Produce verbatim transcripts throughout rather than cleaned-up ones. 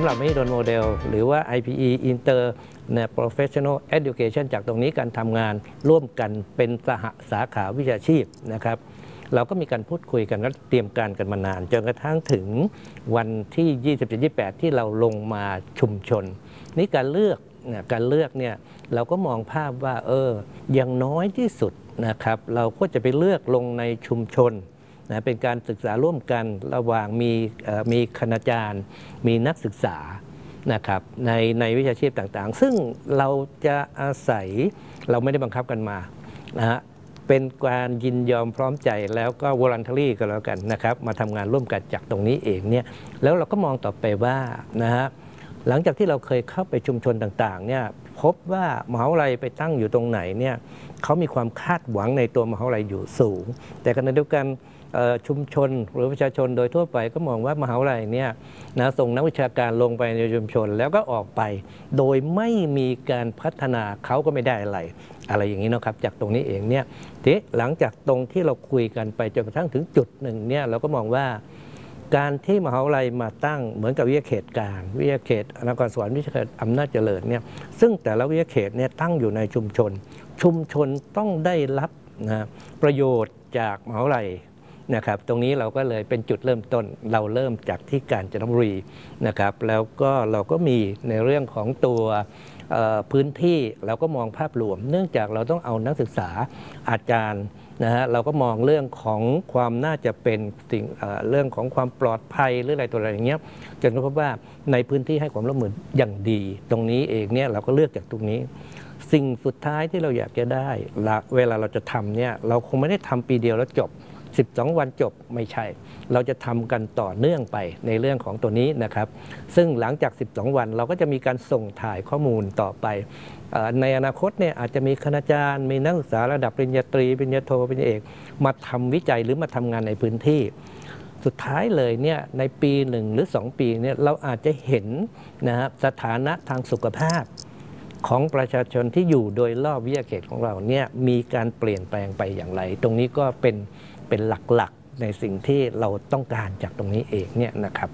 ำหรับ Mehidol Model หรือว่า ไอ พี อี Inter Professional Education จากตรงนี้การทำงานร่วมกันเป็นสหสาขาวิชาชีพนะครับเราก็มีการพูดคุยกันและเตรียมการกันมานานจนกระทั่งถึงวันที่ ยี่สิบเจ็ด ยี่สิบแปด ที่เราลงมาชุมชนนี่การเลือกเนี่ยการเลือกเนี่ยเราก็มองภาพว่าเอออย่างน้อยที่สุดนะครับเราก็จะไปเลือกลงในชุมชนนะเป็นการศึกษาร่วมกันระหว่างมีมีคณาจารย์มีนักศึกษานะครับในในวิชาชีพต่างๆซึ่งเราจะอาศัยเราไม่ได้บังคับกันมานะฮะเป็นการยินยอมพร้อมใจแล้วก็ voluntary ก็แล้วกันนะครับมาทำงานร่วมกันจากตรงนี้เองเนี่ยแล้วเราก็มองต่อไปว่านะฮะหลังจากที่เราเคยเข้าไปชุมชนต่างๆเนี่ยพบว่ามหาวิทยาลัยไปตั้งอยู่ตรงไหนเนี่ยเขามีความคาดหวังในตัวมหาวิทยาลัยอยู่สูงแต่ขณะเดียวกันชุมชนหรือประชาชนโดยทั่วไปก็มองว่ามหาวิทยาลัยเนี่ยนะส่งนักวิชาการลงไปในชุมชนแล้วก็ออกไปโดยไม่มีการพัฒนาเขาก็ไม่ได้อะไรอะไรอย่างนี้นะครับจากตรงนี้เองเนี่ยทีหลังจากตรงที่เราคุยกันไปจนกระทั่งถึงจุดหนึ่งเนี่ยเราก็มองว่าการที่มหาวิทยาลัยมาตั้งเหมือนกับวิทยาเขตกลางวิทยาเขตนครสวรรค์วิทยาเขตอำนาจเจริญเนี่ยซึ่งแต่ละวิทยาเขตเนี่ยตั้งอยู่ในชุมชนชุมชนต้องได้รับนะประโยชน์จากมหาวิทยาลัยนะครับตรงนี้เราก็เลยเป็นจุดเริ่มต้นเราเริ่มจากที่กาญจนบุรีนะครับแล้วก็เราก็มีในเรื่องของตัวพื้นที่เราก็มองภาพรวมเนื่องจากเราต้องเอานักศึกษาอาจารย์นะฮะเราก็มองเรื่องของความน่าจะเป็นสิ่ง เ, เรื่องของความปลอดภัยหรืออะไรตัวอะไรอย่างเงี้ยจนพบว่าในพื้นที่ให้ความร่วมมืออย่างดีตรงนี้เองเนี่ยเราก็เลือกจากตรงนี้สิ่งสุดท้ายที่เราอยากจะได้เวลาเราจะทำเนี่ยเราคงไม่ได้ทำปีเดียวแล้วจบสิบสองวันจบไม่ใช่เราจะทำกันต่อเนื่องไปในเรื่องของตัวนี้นะครับซึ่งหลังจากสิบสองวันเราก็จะมีการส่งถ่ายข้อมูลต่อไปในอนาคตเนี่ยอาจจะมีคณาจารย์มีนักศึกษาระดับปริญญาตรีปริญญาโทปริญญาเอกมาทำวิจัยหรือมาทำงานในพื้นที่สุดท้ายเลยเนี่ยในปีหนึ่งหรือสองปีเนี่ยเราอาจจะเห็นนะครับสถานะทางสุขภาพของประชาชนที่อยู่โดยรอบวิทยาเขตของเราเนี่ยมีการเปลี่ยนแปลงไปอย่างไรตรงนี้ก็เป็นเป็นหลักๆในสิ่งที่เราต้องการจากตรงนี้เองเนี่ยนะครับ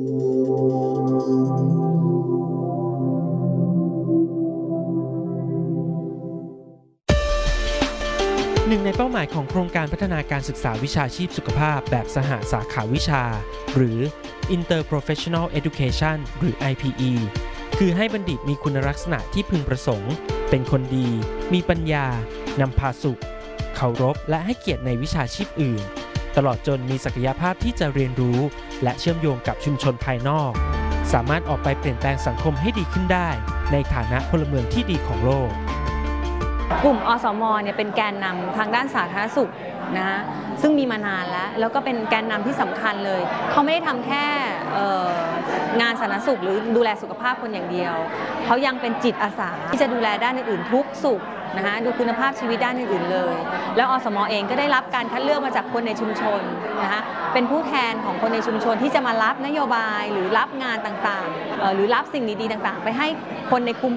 หนึ่งในเป้าหมายของโครงการพัฒนาการศึกษาวิชาชีพสุขภาพแบบสหสาขาวิชาหรือ Inter Professional Education หรือ ไอ พี อี คือให้บัณฑิตมีคุณลักษณะที่พึงประสงค์เป็นคนดีมีปัญญานำพาสุขเคารพและให้เกียรติในวิชาชีพอื่นตลอดจนมีศักยภาพที่จะเรียนรู้และเชื่อมโยงกับชุมชนภายนอกสามารถออกไปเปลี่ยนแปลงสังคมให้ดีขึ้นได้ในฐานะพลเมืองที่ดีของโลกกลุ่มอสม.เนี่ยเป็นแกนนำทางด้านสาธารณสุขนะซึ่งมีมานานแล้วแล้วก็เป็นแกนนำที่สำคัญเลยเขาไม่ได้ทำแค่งานสาธารณสุขหรือดูแลสุขภาพคนอย่างเดียวเขายังเป็นจิตอาสาที่จะดูแลด้านอื่นๆทุกสุขนะคะดูคุณภาพชีวิตด้านอื่นๆเลยแล้วอสม.เองก็ได้รับการคัดเลือกมาจากคนในชุมชนนะคะเป็นผู้แทนของคนในชุมชนที่จะมารับนโยบายหรือรับงานต่างๆหรือรับสิ่งดีๆต่างๆไปให้คนในกลุ่ม